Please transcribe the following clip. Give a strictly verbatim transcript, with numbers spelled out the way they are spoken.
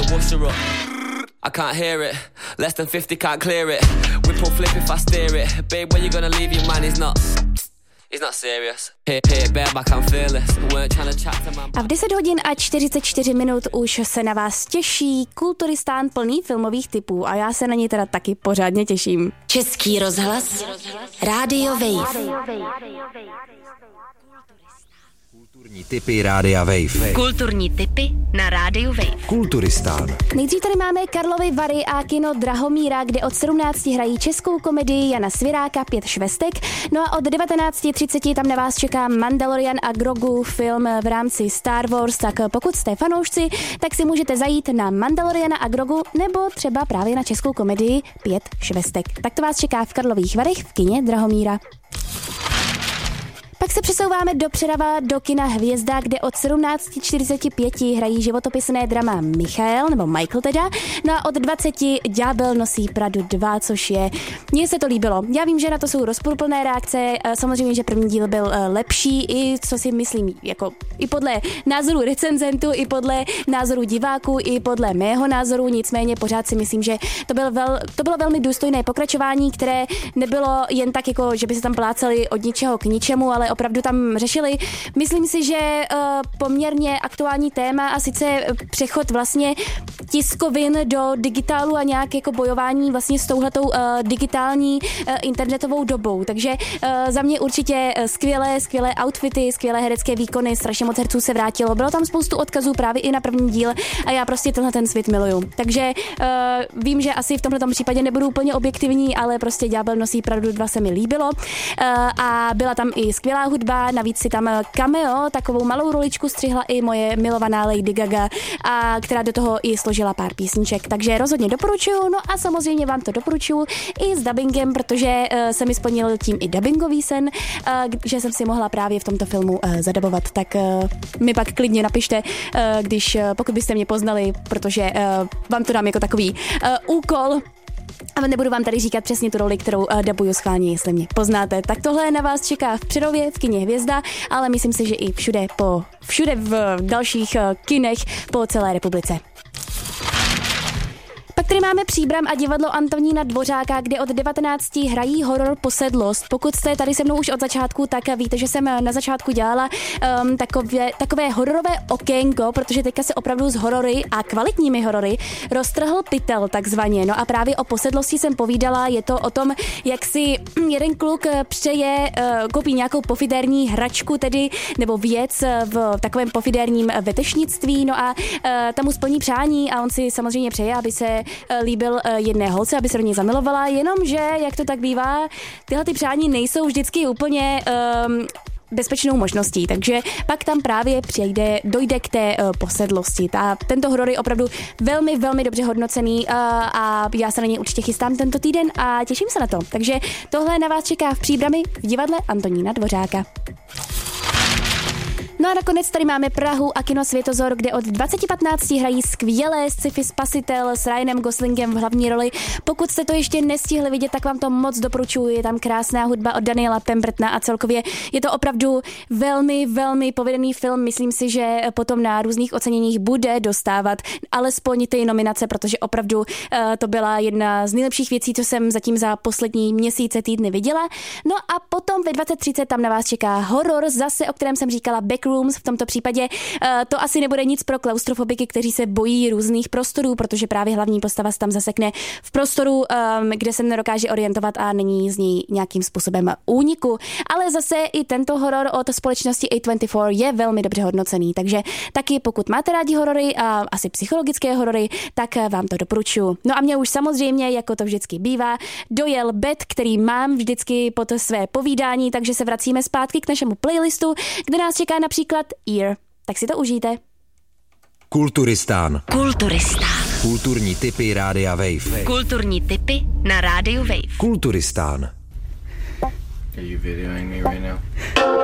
bust her up. I can't hear it, less than fifty can't clear it. Whip or flip if I steer it. Babe, when you gonna leave your man, he's not... He's not serious. Hit, hit, bareback, I'm fearless. Weren't trying to chat to man. A v deset hodin a čtyřicet čtyři minut už se na vás těší Kulturistán plný filmových tipů a já se na něj teda taky pořádně těším. Český rozhlas, Rádio Wave. Kulturní tipy Rádia Wave. Kulturní tipy na Rádiu Wave. Kulturistán. Nejdřív tady máme Karlovy Vary a kino Drahomíra, kde od sedmnácti hrají českou komedii Jana Sviráka Pět švestek. No a od devatenáct třicet tam na vás čeká Mandalorian a Grogu, film v rámci Star Wars, tak pokud jste fanoušci, tak si můžete zajít na Mandaloriana a Grogu nebo třeba právě na českou komedii Pět švestek. Tak to vás čeká v Karlových Varech v kině Drahomíra. Pak se přesouváme do Přerava do kina Hvězda, kde od sedmnáct čtyřicet pět hrají životopisné drama Michael, nebo Michael teda, no a od dvaceti Ďábel nosí Pradu dva, což je, mně se to líbilo. Já vím, že na to jsou rozporuplné reakce, samozřejmě, že první díl byl lepší, i co si myslím, jako i podle názoru recenzentů, i podle názoru diváků, i podle mého názoru, nicméně pořád si myslím, že to, byl vel, to bylo velmi důstojné pokračování, které nebylo jen tak, jako, že by se tam plácali od ničeho k ničemu, ale opravdu tam řešili, myslím si, že uh, poměrně aktuální téma a sice přechod vlastně tiskovin do digitálu a nějak jako bojování vlastně s touhletou uh, digitální uh, internetovou dobou. Takže uh, za mě určitě skvělé, skvělé outfity, skvělé herecké výkony, strašně moc herců se vrátilo. Bylo tam spoustu odkazů právě i na první díl a já prostě tenhle ten svět miluju. Takže uh, vím, že asi v tomto případě nebudu úplně objektivní, ale prostě Ďábel nosí Pradu dva se mi líbilo. Uh, a byla tam i skvělá hudba, navíc si tam cameo, takovou malou roličku střihla i moje milovaná Lady Gaga, a která do toho i složila pár písniček, takže rozhodně doporučuju, no a samozřejmě vám to doporučuju i s dubbingem, protože uh, se mi splnil tím i dubbingový sen, uh, že jsem si mohla právě v tomto filmu uh, zadabovat, tak uh, mi pak klidně napište, uh, když, uh, pokud byste mě poznali, protože uh, vám to dám jako takový uh, úkol. Ale nebudu vám tady říkat přesně tu roli, kterou uh, dabuju schválně, jestli mě poznáte. Tak tohle na vás čeká v Přerově, v kině Hvězda, ale myslím si, že i všude, po, všude v dalších uh, kinech po celé republice. Pak tady máme Příbram a divadlo Antonína Dvořáka, kde od devatenácti hrají horor Posedlost. Pokud jste tady se mnou už od začátku, tak víte, že jsem na začátku dělala um, takové, takové hororové okénko, protože teďka se opravdu s horory a kvalitními horory roztrhl pytel takzvaně. No a právě o Posedlosti jsem povídala, je to o tom, jak si jeden kluk přeje, uh, koupí nějakou pofidérní hračku tedy, nebo věc v takovém pofidérním vetešnictví, no a uh, tam mu splní přání a on si samozřejmě přeje, aby se líbil jedné holce, aby se do ní zamilovala, jenomže, jak to tak bývá, tyhle ty přání nejsou vždycky úplně um, bezpečnou možností, takže pak tam právě přijde, dojde k té uh, posedlosti. Ta, tento horor je opravdu velmi, velmi dobře hodnocený uh, a já se na něj určitě chystám tento týden a těším se na to. Takže tohle na vás čeká v Příbrami v divadle Antonína Dvořáka. No a nakonec tady máme Prahu a kino Světozor, kde od dvacet patnáct hrají skvělé sci-fi Spasitel s Ryanem Goslingem v hlavní roli. Pokud jste to ještě nestihli vidět, tak vám to moc doporučuji. Je tam krásná hudba od Daniela Pembertona a celkově je to opravdu velmi, velmi povedený film. Myslím si, že potom na různých oceněních bude dostávat alespoň ty nominace, protože opravdu uh, to byla jedna z nejlepších věcí, co jsem zatím za poslední měsíce, týdny viděla. No a potom ve dvacet třicet tam na vás čeká horor, zase o kterém jsem říkala Backrooms. V tomto případě uh, to asi nebude nic pro klaustrofobiky, kteří se bojí různých prostorů, protože právě hlavní postava se tam zasekne v prostoru, um, kde se nedokáže orientovat a není z něj nějakým způsobem úniku. Ale zase i tento horor od společnosti A dvacet čtyři je velmi dobře hodnocený, takže taky pokud máte rádi horory a asi psychologické horory, tak vám to doporučuji. No a mě už samozřejmě, jako to vždycky bývá, dojel bed, který mám vždycky pod své povídání, takže se vracíme zpátky k našemu playlistu, kde nás čeká například Ear. Tak si to užijte. Kulturistán. Kulturistán. Kulturní tipy Rádia Wave. Kulturní tipy na Rádiu Wave. Kulturistán. Are you videoing me right now?